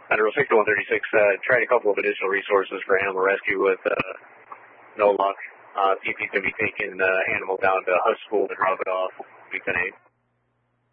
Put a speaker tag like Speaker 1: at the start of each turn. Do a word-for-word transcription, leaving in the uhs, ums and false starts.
Speaker 1: Federal sixty-one thirty-six, uh, tried a couple of additional resources for animal rescue with uh, no luck. Uh, see if he's going to be taking the animal down to Hush School and drop it off. We've been able.